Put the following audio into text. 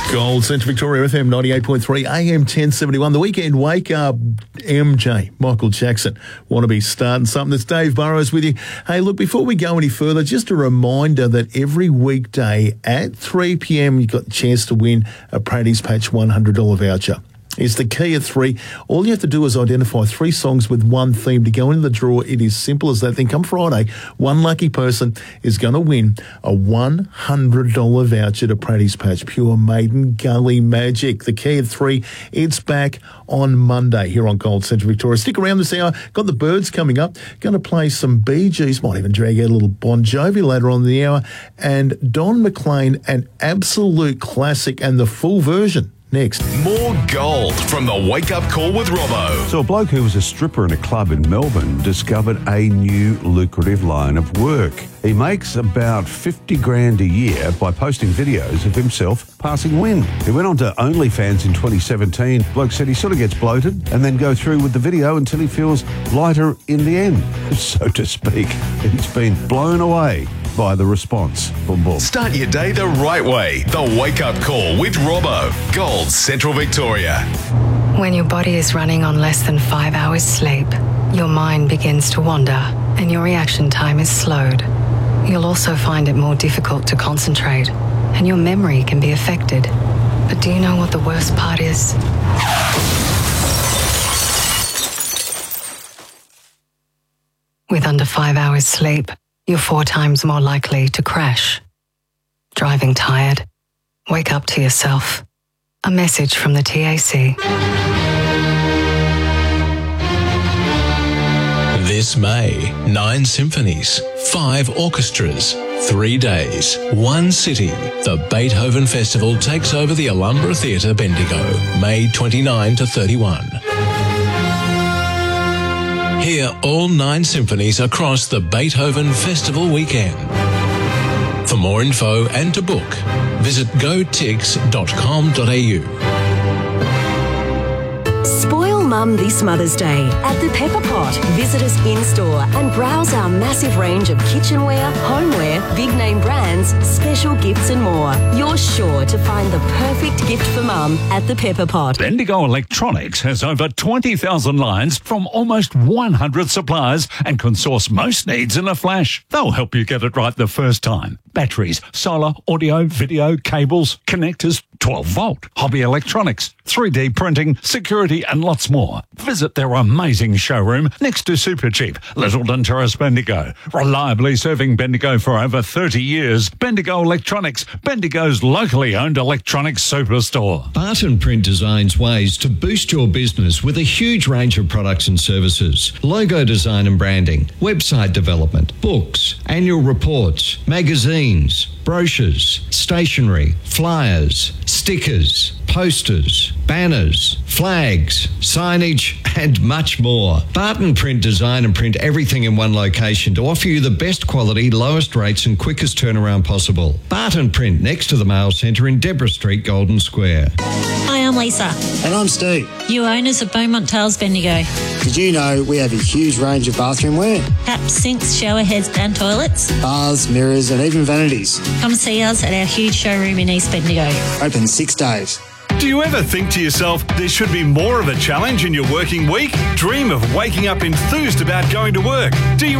Gold Central Victoria FM 98.3 AM 1071. The weekend wake up, MJ, Michael Jackson. Want to be starting something? It's Dave Burrows with you. Hey, look, before we go any further, just a reminder that every weekday at 3 p.m, you've got the chance to win a Praties Patch $100 voucher. It's the key at 3. All you have to do is identify 3 songs with one theme to go into the draw. It is simple as that. Then come Friday, one lucky person is going to win a $100 voucher to Praties Patch, pure Maiden Gully magic. The key at 3. It's back on Monday here on Gold Central Victoria. Stick around this hour. Got the Birds coming up. Going to play some Bee Gees. Might even drag out a little Bon Jovi later on in the hour. And Don McLean, an absolute classic and the full version. Next. More gold from the Wake Up Call with Robbo. So a bloke who was a stripper in a club in Melbourne discovered a new lucrative line of work. He makes about 50 grand a year by posting videos of himself passing wind. He went on to OnlyFans in 2017. Bloke said he sort of gets bloated and then go through with the video until he feels lighter in the end, so to speak. He's been blown away by the response. Boom, boom. Start your day the right way. The Wake Up Call with Robbo. Gold Central Victoria. When your body is running on less than 5 hours sleep, your mind begins to wander and your reaction time is slowed. You'll also find it more difficult to concentrate and your memory can be affected. But do you know what the worst part is? With under 5 hours sleep, you're 4 times more likely to crash. Driving tired? Wake up to yourself. A message from the TAC. This May, 9 symphonies, 5 orchestras, 3 days, 1 city. The Beethoven Festival takes over the Alhambra Theatre, Bendigo, May 29 to 31. Hear all 9 symphonies across the Beethoven Festival weekend. For more info and to book, visit gotix.com.au. Spoil Mum this Mother's Day at the Pepper Pot. Visit us in-store and browse our massive range of kitchenware, homeware, big-name brands, special gifts and more. You're sure to find the perfect gift for Mum at the Pepper Pot. Bendigo Electronics has over 20,000 lines from almost 100 suppliers and can source most needs in a flash. They'll help you get it right the first time. Batteries, solar, audio, video, cables, connectors, 12-volt, hobby electronics, 3D printing, security and lots more. Visit their amazing showroom next to Supercheap, Littleton Terrace, Bendigo. Reliably serving Bendigo for over 30 years. Bendigo Electronics, Bendigo's locally owned electronics superstore. Barton Print designs ways to boost your business with a huge range of products and services. Logo design and branding, website development, books, annual reports, magazines, brochures, stationery, flyers, stickers, posters, banners, flags, signage, and much more. Barton Print design and print everything in one location to offer you the best quality, lowest rates and quickest turnaround possible. Barton Print next to the Mail Centre in Deborah Street, Golden Square. Hi, I'm Lisa. And I'm Steve. You owners of Beaumont Tiles Bendigo. Did you know we have a huge range of bathroom wear? Taps, sinks, shower heads and toilets. Bars, mirrors and even vanities. Come see us at our huge showroom in East Bendigo. Open 6 days. Do you ever think to yourself, there should be more of a challenge in your working week? Dream of waking up enthused about going to work? Do you